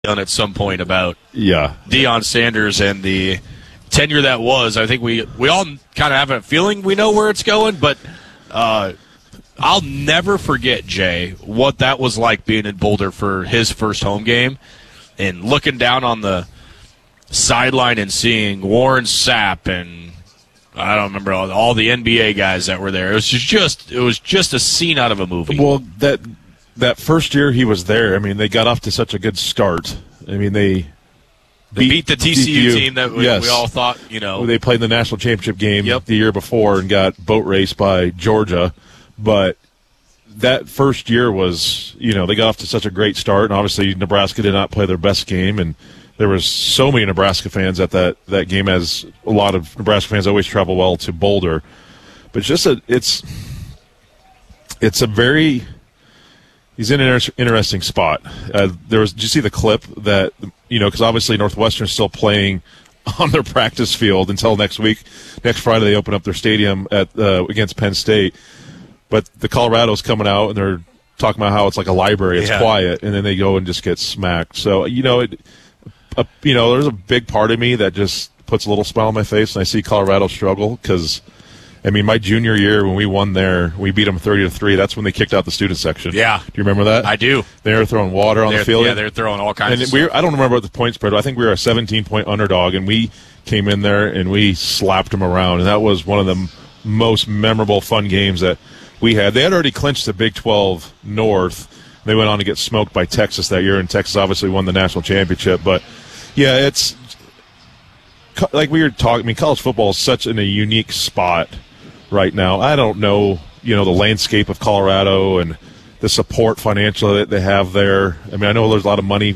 on at some point about Yeah. Deion Sanders and the tenure that was. I think we all kind of have a feeling we know where it's going, but I'll never forget, Jay, what that was like being in Boulder for his first home game and looking down on the sideline and seeing Warren Sapp and I don't remember all the NBA guys that were there. It was just a scene out of a movie. Well, that first year he was there, I mean, they got off to such a good start. I mean, they beat the TCU team that we all thought, They played in the national championship game Yep. the year before and got boat raced by Georgia. But that first year was, they got off to such a great start. And obviously Nebraska did not play their best game. And there was so many Nebraska fans at that game, as a lot of Nebraska fans always travel well to Boulder. But it's a very... He's in an interesting spot. Did you see the clip that, because obviously Northwestern's still playing on their practice field until next week. Next Friday they open up their stadium against Penn State. But the Colorado's coming out and they're talking about how it's like a library, it's quiet, and then they go and just get smacked. So, there's a big part of me that just puts a little smile on my face when I see Colorado struggle because – my junior year when we won there, we beat them 30-3. That's when they kicked out the student section. Yeah. Do you remember that? I do. They were throwing water on the field. Yeah, they're throwing all kinds of stuff. I don't remember what the point spread was. I think we were a 17-point underdog, and we came in there and we slapped them around. And that was one of the most memorable, fun games that we had. They had already clinched the Big 12 North. They went on to get smoked by Texas that year, and Texas obviously won the national championship. But, yeah, it's like we were talking. College football is such a unique spot right now. I don't know, the landscape of Colorado and the support financially that they have there. I know there's a lot of money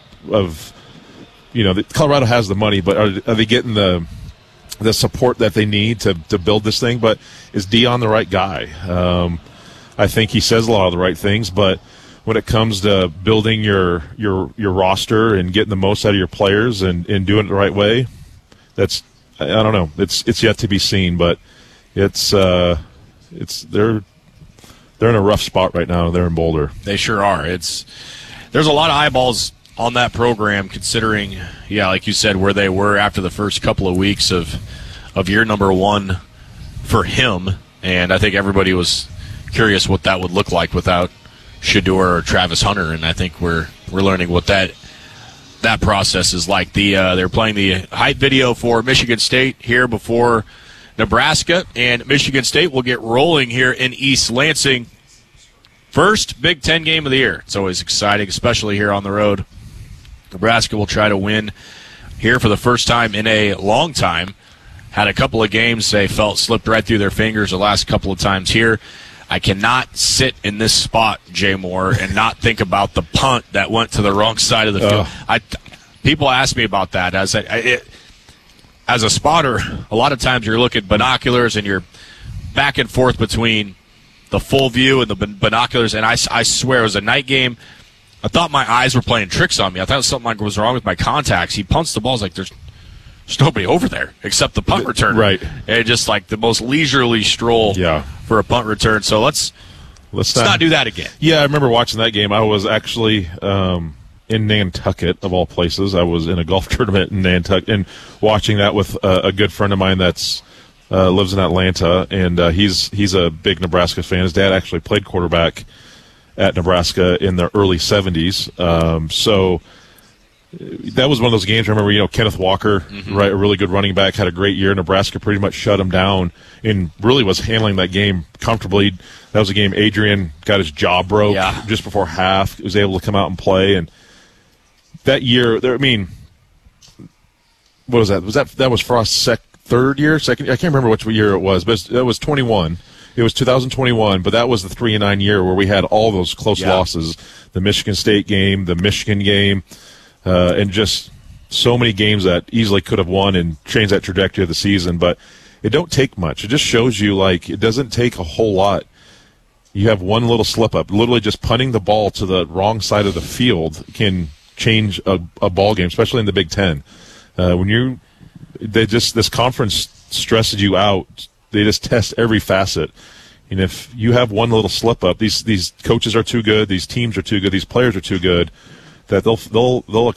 Colorado has the money, but are they getting the support that they need to build this thing? But is Deion the right guy? I think he says a lot of the right things, but when it comes to building your roster and getting the most out of your players and doing it the right way, I don't know. It's yet to be seen, but they're in a rough spot right now. They're in Boulder. They sure are. There's a lot of eyeballs on that program considering, like you said, where they were after the first couple of weeks of year number one for him. And I think everybody was curious what that would look like without Shedeur or Travis Hunter. And I think we're learning what that process is like. They're playing the hype video for Michigan State here before Nebraska, and Michigan State will get rolling here in East Lansing. First Big Ten game of the year. It's always exciting, especially here on the road. Nebraska will try to win here for the first time in a long time. Had a couple of games they felt slipped right through their fingers the last couple of times here. I cannot sit in this spot, Jay Moore, and not think about the punt that went to the wrong side of the field. People ask me about that. As a spotter, a lot of times you're looking binoculars and you're back and forth between the full view and the binoculars. And I swear it was a night game. I thought my eyes were playing tricks on me. I thought something was wrong with my contacts. He punts the balls like there's nobody over there except the punt return. Right. And just like the most leisurely stroll for a punt return. So let's not do that again. Yeah, I remember watching that game. I was actually in Nantucket, of all places. I was in a golf tournament in Nantucket and watching that with a good friend of mine that's lives in Atlanta, and he's a big Nebraska fan. His dad actually played quarterback at Nebraska in the early 70s. So that was one of those games. I remember, Kenneth Walker, right, a really good running back, had a great year. Nebraska pretty much shut him down and really was handling that game comfortably. That was a game Adrian got his jaw broke just before half. He was able to come out and play, and that year, what was that? That was Frost's second? I can't remember which year it was, but that was 21. It was 2021, but that was the 3-9 year where we had all those close losses. The Michigan State game, the Michigan game, and just so many games that easily could have won and changed that trajectory of the season. But it don't take much. It just shows you, it doesn't take a whole lot. You have one little slip-up. Literally just punting the ball to the wrong side of the field can change a ball game, especially in the Big Ten. This conference stresses you out. They just test every facet. And if you have one little slip up, these coaches are too good, these teams are too good, these players are too good, that they'll